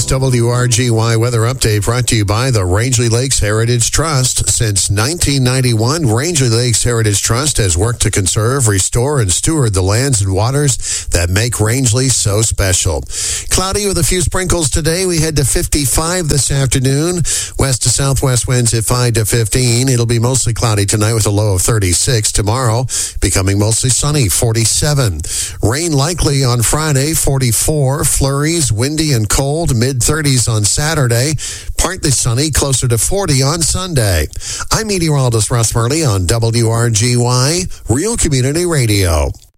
WRGY Weather Update brought to you by the Rangeley Lakes Heritage Trust. Since 1991, Rangeley Lakes Heritage Trust has worked to conserve, restore, and steward the lands and waters that make Rangeley so special. Cloudy with a few sprinkles today. We head to 55 this afternoon. West to southwest winds at 5 to 15. It'll be mostly cloudy tonight with a low of 36. Tomorrow, becoming mostly sunny, 47. Rain likely on Friday, 44. Flurries, windy and cold, mid-30s on Saturday. Partly sunny, closer to 40 on Sunday. I'm meteorologist Russ Murley on WRGY, Real Community Radio.